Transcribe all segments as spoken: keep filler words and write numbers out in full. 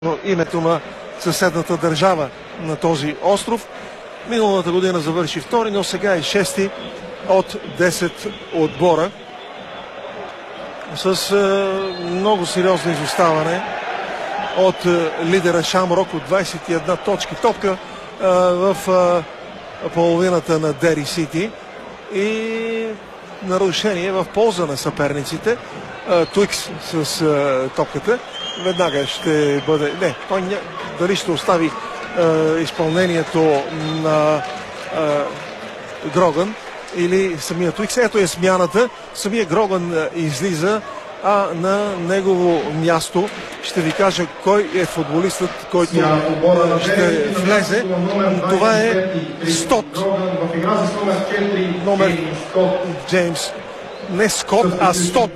името на съседната държава на този остров. Миналата година завърши втори, но сега е шести от десет отбора. С е, много сериозно изоставане от е, лидера Шамрок от двадесет и една точки. Топка е, в е, половината на Дери Сити и нарушение в полза на съперниците. Е, Туикс с е, топката. Веднага ще бъде... Не, той ня... дали ще остави е, изпълнението на е, Гроган или самия Туикс. Ето е смяната. Самия Гроган е, излиза, а на негово място ще ви кажа кой е футболистът, който ще влезе. Това е Стот. Номер Джеймс. Не Скот, а Стот.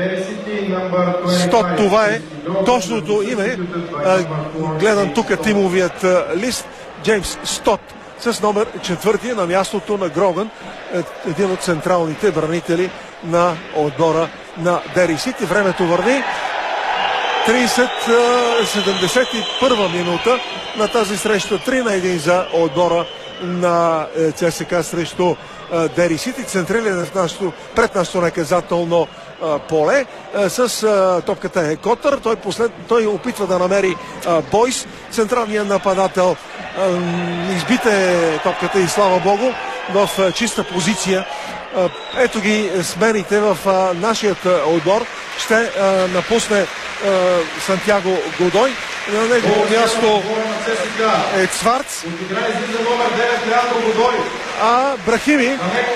Стот, това е точното име. Гледам тук тимовият лист. Джеймс Стот с номер четвърти на мястото на Гроган, един от централните бранители на отбора на Дери Сити. Времето върви. тридесет седемдесет и първа минута на тази среща. три на едно за отбора на ЦСКА срещу Дери Сити. Централен в нашото, пред нашото наказателно а, поле. А, с а, топката е Котър. Той, послед, той опитва да намери а, Бойс. Централният нападател а, избите топката и слава Богу в а, чиста позиция. А, ето ги смените в а, нашият отбор. Ще а, напусне а, Сантьяго Годой. На негово място е Цварц. А Брахими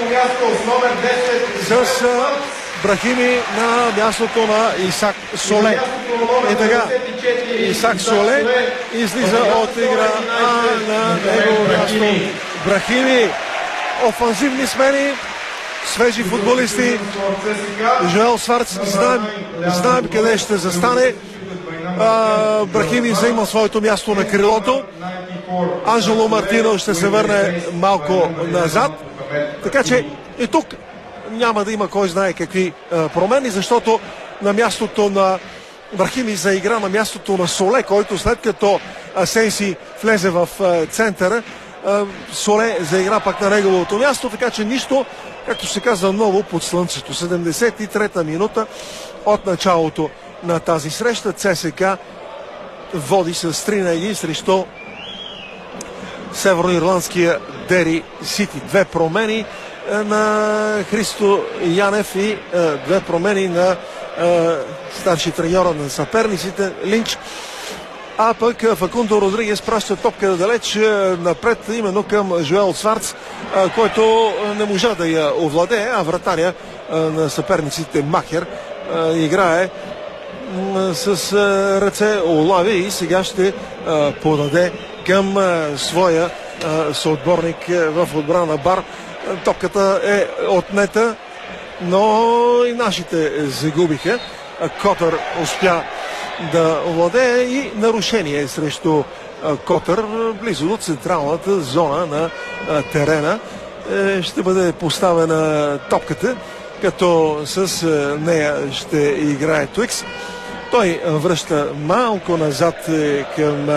с а, Брахими на мястото на Исак Соле. И така, Исак Соле излиза от игра, а на негово място Брахими. Офанзивни смени, свежи футболисти. Жоел Сварц, знаем, знаем къде ще застане. Uh, Брахими заима своето място на крилото. Анжело Мартино ще се върне малко назад. Така че и тук няма да има кой знае какви uh, промени, защото на мястото на Брахими заигра на мястото на Соле, който след като Асенси влезе в uh, центъра, uh, Соле заигра пак на неговото място, така че нищо, както се казва, ново под слънцето. седемдесет и трета минута от началото на тази среща. ЦСКА води с три на едно срещу северноирландския Дери Сити. Две промени на Христо Янев и две промени на старши треньора на съперниците Линч. А пък Факундо Родригес праща топка далеч напред, именно към Жоел Сварц, който не можа да я овладее, а вратаря на съперниците Махер играе с ръце улави и сега ще а, подаде към а, своя а, съотборник в отбрана Бар. Топката е отнета, но и нашите загубиха. Котър успя да овладее и нарушение срещу а, Котър близо до централната зона на а, терена. Е, ще бъде поставена топката, като с а, нея ще играе Туикс. Той връща малко назад към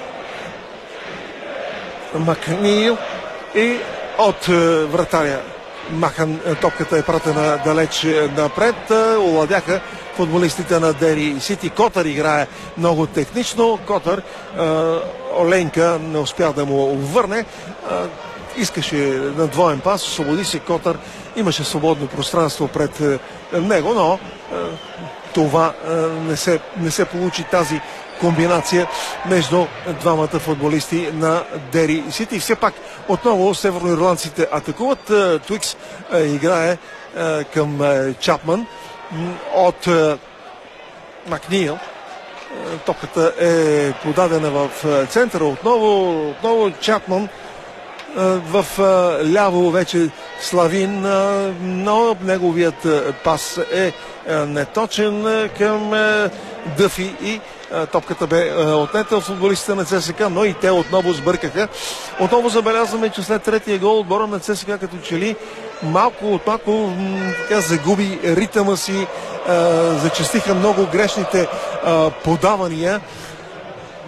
Макнил и от вратаря Махан топката е пратена далеч напред. Овладяха футболистите на Дери Сити. Котър играе много технично. Котър, Оленка не успя да му върне. Искаше на двоен пас, освободи се Котър. Имаше свободно пространство пред него, но това а, не, се, не се получи тази комбинация между двамата футболисти на Дери Сити. Все пак отново северноирландците атакуват. Туикс а, играе а, към а, Чапман от а, Макнил. Топката е подадена в центъра. Отново, отново Чапман в ляво вече Славин, но неговият пас е неточен към Дъфи и топката бе отнета от футболистите на ЦСКА, но и те отново сбъркаха. Отново забелязваме, че след третия гол отбора на ЦСКА като че ли малко от малко така загуби ритъма си, зачестиха много грешните подавания